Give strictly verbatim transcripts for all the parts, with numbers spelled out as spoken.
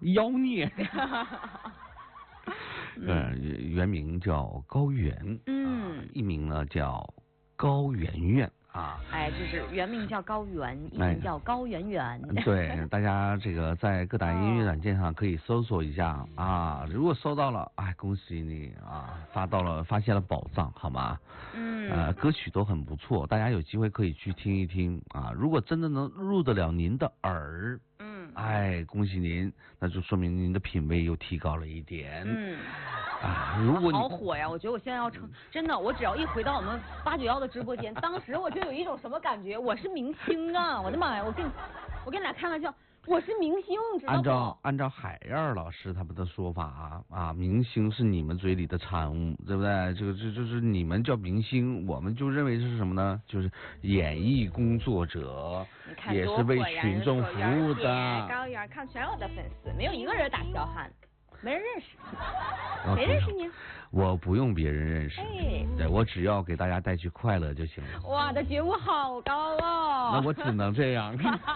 妖孽。呃，原名叫高原，嗯、呃，艺名呢叫高圆圆。啊， 哎，就是原名叫高原，艺名叫高圆圆。 对，大家这个在各大音乐软件上可以搜索一下啊，如果搜到了，哎，恭喜你啊，发到了，发现了宝藏，好吗？嗯，呃，歌曲都很不错，大家有机会可以去听一听啊。如果真的能入得了您的耳，嗯，哎，恭喜您，那就说明您的品味又提高了一点。嗯。啊！如果你好火呀！我觉得我现在要成真的，我只要一回到我们八九幺的直播间，当时我就有一种什么感觉？我是明星啊！我的妈呀！我跟你，我跟你俩开玩笑，我是明星，知道不？ 按照按照海燕老师他们的说法啊啊，明星是你们嘴里的产物，对不对？这个这就是你们叫明星，我们就认为是什么呢？就是演艺工作者，也是为群众服务的。 高原看全我的粉丝，没有一个人打小汉。没人认识，谁认识你？ 我不用别人认识，哎，对我只要给大家带去快乐就行了。 哇，的觉悟好高哦！ 那我只能这样。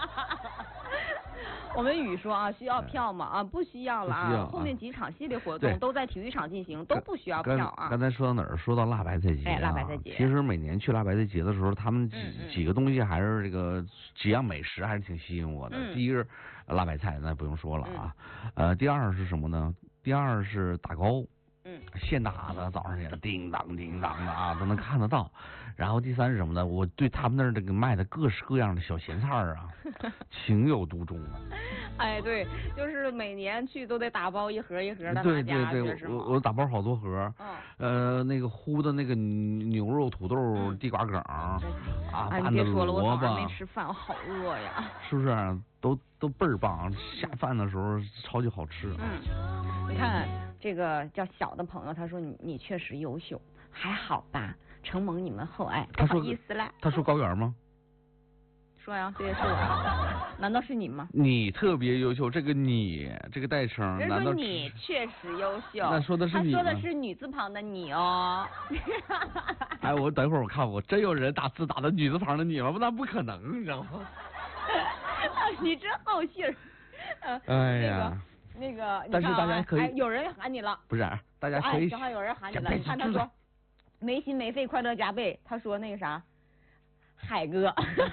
我们雨说啊，需要票吗？啊，不需要了啊。后面几场系列活动都在体育场进行，都不需要票啊。 刚才说到哪儿？说到辣白菜节。 哎，辣白菜节。 其实每年去辣白菜节的时候，他们几几个东西还是这个几样美食还是挺吸引我的。第一个辣白菜，那不用说了啊。呃，第二是什么呢？第二是打糕。嗯，现打的，早上起来叮当叮当的啊，都能看得到。然后第三是什么呢？我对他们那儿这个卖的各式各样的小咸菜啊，情有独钟啊。 哎，对，就是每年去都得打包一盒一盒的对对对，我我打包好多盒。嗯。呃，那个烀的那个牛肉、土豆、嗯、地瓜梗啊， 哎，你别说了，我早上没吃饭，我好饿呀。 是不是、啊？都都倍儿棒，下饭的时候超级好吃。 嗯，你看。这个叫小的朋友，他说你你确实优秀，还好吧？承蒙你们厚爱，不好意思啦。 他说高原吗？ 说呀，这也是我，难道是你吗？ 你特别优秀，这个你这个代称， 人说你确实优秀， 那说的是你， 他说的是女字旁的你哦。 哎，我等会儿我看我真有人打字打的女字旁的你吗？那不可能，你知道吗？ 你真好信儿。 呃、哎呀。 那个那个， 但是大家可以、 哎，有人喊你了， 不是？大家可以， 正好有人喊你了，你看他说没心没肺，快乐加倍。他说那个啥，海哥，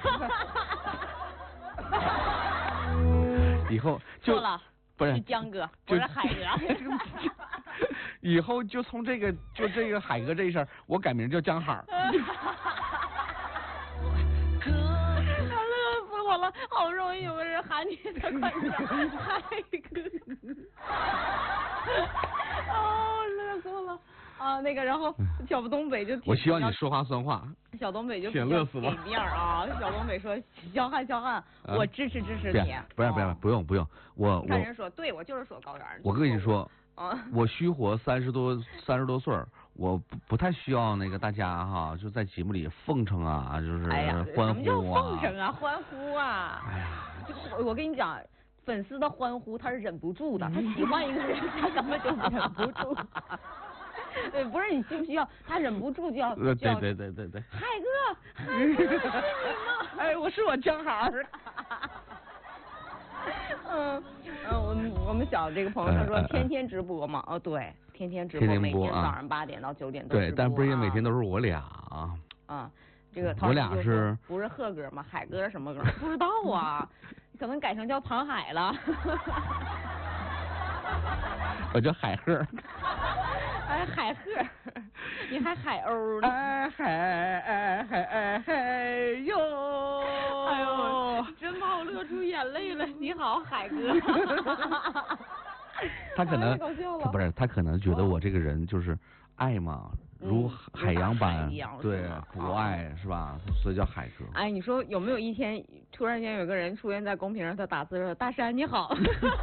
以后就错了， 不是江哥，不是海哥。 以后就从这个就这个海哥这事儿，我改名叫江海。 我了，好不容易有个人喊你的快乐，海哥，哦，乐死我了啊！那个，然后小东北就我希望你说话算话。 小东北就挺乐死我。 给面啊！小东北说：“小汉，小汉，我支持支持你。” 不是不是不用不用，我我。 看人说，对我就是说高原。 我跟你说，我虚活三十多三十多岁儿。我不不太需要那个大家哈，就在节目里奉承啊，就是欢呼啊。什么叫奉承啊，欢呼啊？哎呀，就我跟你讲，粉丝的欢呼他是忍不住的，他喜欢一个人，他根本就忍不住。对，不是你需不需要，他忍不住就要。 对对对对对对。 海哥，海哥，是你吗？ 哎，我是我江海。 嗯嗯，我们我们小这个朋友他说天天直播嘛，哦对。天天直播， 天天每天早上八点到九点都直播。对，但不是每天都是我俩啊。 啊，这个我俩是不是贺哥吗？海哥什么歌？不知道啊，可能改成叫庞海了。 我叫海鹤。 哎，海鹤，你还海鸥呢？ 哎海哎海哎嗨哟！ 哎呦，真把我乐出眼泪了。你好，海哥。 他可能他不是他可能觉得我这个人就是爱嘛，如海洋般，对，博爱是吧？所以叫海哥。 哎，你说有没有一天突然间有个人出现在公屏上，他打字说：“大山你好。”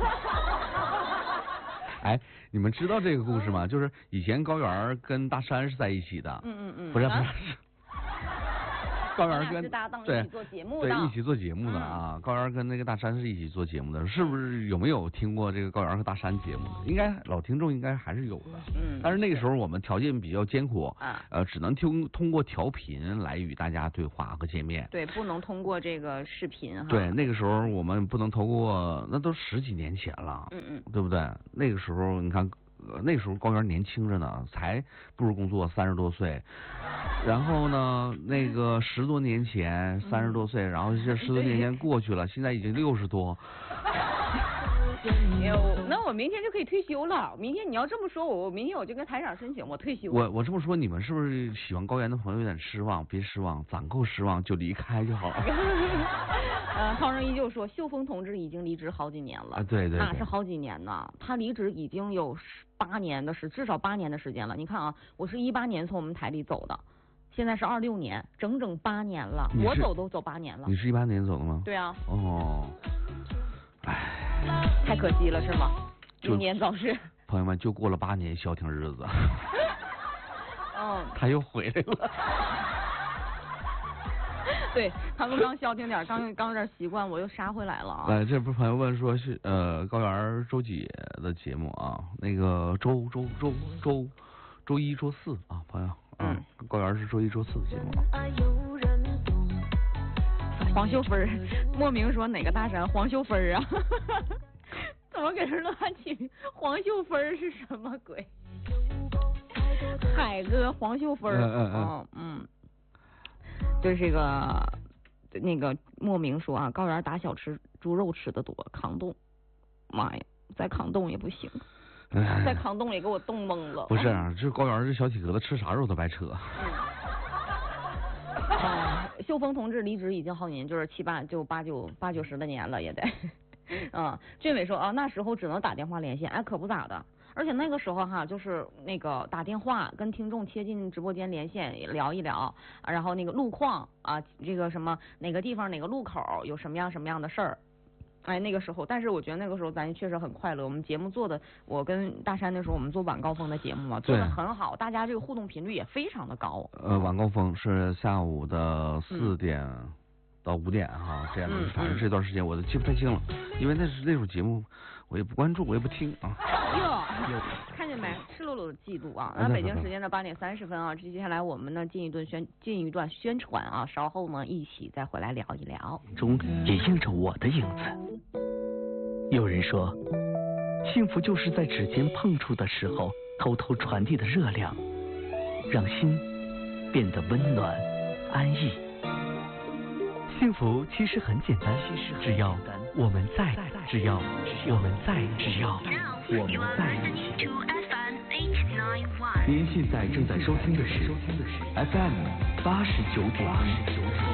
哎，你们知道这个故事吗？就是以前高原跟大山是在一起的。 嗯嗯嗯。 不是不是。 高原跟是搭档对一起做节目的， 对，一起做节目的啊。嗯、高原跟那个大山是一起做节目的，是不是有没有听过这个高原和大山节目的？应该老听众应该还是有的。嗯。但是那个时候我们条件比较艰苦，啊，呃，只能通通过调频来与大家对话和见面。 对，不能通过这个视频哈。 对，那个时候我们不能通过，那都十几年前了。嗯嗯。对不对？那个时候你看。呃，那时候高原年轻着呢，才步入工作三十多岁，然后呢，那个十多年前三十多岁，然后这十多年前过去了，现在已经六十多。 那我明天就可以退休了。明天你要这么说，我我明天我就跟台长申请我退休。 我我这么说，你们是不是喜欢高原的朋友有点失望？别失望，攒够失望就离开就好了。 呃，涛声依旧说，秀峰同志已经离职好几年了。 啊，对 对, 对。 那是好几年呢，他离职已经有八年的时，至少八年的时间了。你看啊，我是一八年从我们台里走的，现在是二六年，整整八年了。我走都走八年了。 你是一八年走的吗？ 对啊。 哦。唉。 太可惜了是吗？英年早逝。 朋友们，就过了八年消停日子。 嗯。 他又回来了。 对他们刚消停点，刚刚有点习惯，我又杀回来了啊。 哎，这不是朋友问说是呃高原周几的节目啊？那个周周周周周一周四啊，朋友，嗯，嗯高原是周一周四的节目。 黄秀芬莫名说哪个大山黄秀芬啊？怎么给人乱起名？黄秀芬是什么鬼？海哥黄秀芬，嗯嗯嗯嗯。就是这个那个莫名说啊，高原打小吃猪肉吃的多，抗冻，妈呀，再抗冻也不行，再抗冻也给我冻懵了。 不是啊，这高原这小体格子吃啥肉都白扯。 嗯。啊，秀峰同志离职已经好几年，就是七八就八九八九十的年了也得。嗯，俊伟说啊，那时候只能打电话连线，哎，可不咋的。而且那个时候哈，就是那个打电话跟听众切进直播间连线聊一聊，然后那个路况啊，这个什么哪个地方哪个路口有什么样什么样的事儿，哎，那个时候，但是我觉得那个时候咱确实很快乐。我们节目做的，我跟大山那时候我们做晚高峰的节目嘛，做的很好，大家这个互动频率也非常的高。 呃，晚高峰是下午的四点到五点哈，这样的，反正这段时间我都记不太清了，因为那是那种节目。我也不关注，我也不听啊。 哟，看见没？赤裸裸的嫉妒啊！那北京时间的八点三十分啊，接下来我们呢进一段宣进一段宣传啊，稍后呢一起再回来聊一聊。 中也映着我的影子。有人说，幸福就是在指尖碰触的时候，偷偷传递的热量，让心变得温暖安逸。幸福其实很简单，只要我们在，只要我们在，只要我们在一起。您现在正在收听的是 F M 八十九点一。